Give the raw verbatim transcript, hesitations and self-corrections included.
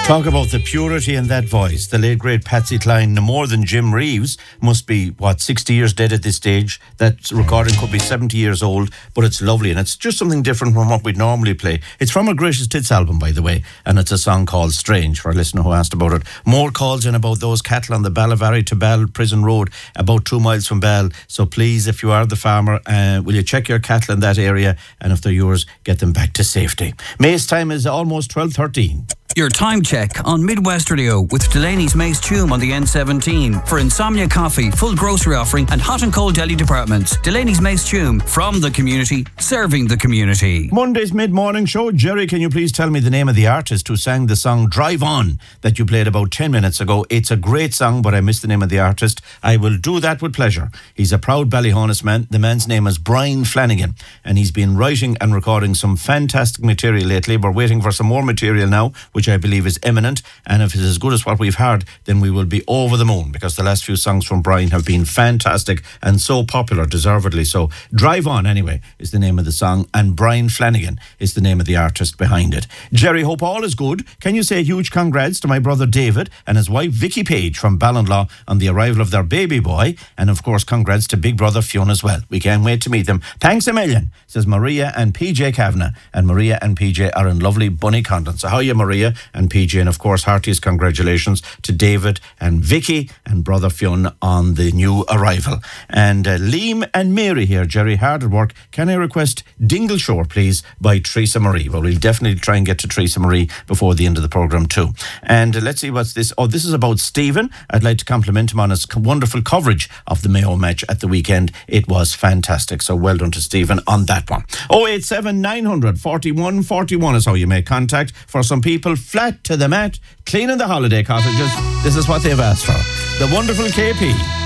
Talk about the purity in that voice. The late, great Patsy Cline, no more than Jim Reeves, must be, what, sixty years dead at this stage. That recording could be seventy years old, but it's lovely, and it's just something different from what we'd normally play. It's from a Greatest Hits album, by the way, and it's a song called Strange, for a listener who asked about it. More calls in about those cattle on the Ballavary to Ball Prison Road, about two miles from Ball. So please, if you are the farmer, uh, will you check your cattle in that area, and if they're yours, get them back to safety. May's time is almost twelve thirteen. Your time check on Midwest Radio with Delaney's Mace Tume on the N seventeen. For Insomnia Coffee, full grocery offering and hot and cold deli departments. Delaney's Mace Tume, from the community, serving the community. Monday's mid-morning show. Jerry, can you please tell me the name of the artist who sang the song Drive On that you played about ten minutes ago? It's a great song, but I missed the name of the artist. I will do that with pleasure. He's a proud Ballyhonus man. The man's name is Brian Flanagan, and he's been writing and recording some fantastic material lately. We're waiting for some more material now, which I believe is imminent, and if it's as good as what we've heard, then we will be over the moon, because the last few songs from Brian have been fantastic and so popular, deservedly so. Drive On, anyway, is the name of the song, and Brian Flanagan is the name of the artist behind it. Jerry, hope all is good. Can you say huge congrats to my brother David and his wife Vicky Page from Ballinlaw on the arrival of their baby boy, and of course congrats to big brother Fionn as well. We can't wait to meet them. Thanks a million, says Maria and P J Kavanagh, and Maria and P J are in lovely Bunnycondon. So how are you, Maria and P J? And of course, heartiest congratulations to David and Vicky and brother Fionn on the new arrival. And uh, Liam and Mary here, Jerry, hard at work. Can I request Dingleshore, please, by Teresa Marie? Well, we'll definitely try and get to Teresa Marie before the end of the programme too. And uh, let's see what's this. Oh, this is about Stephen. I'd like to compliment him on his wonderful coverage of the Mayo match at the weekend. It was fantastic. So well done to Stephen on that one. oh eight seven nine hundred forty-one forty-one is how you make contact. For some people, flat to the mat, cleaning the holiday cottages. This is what they've asked for. The wonderful K P.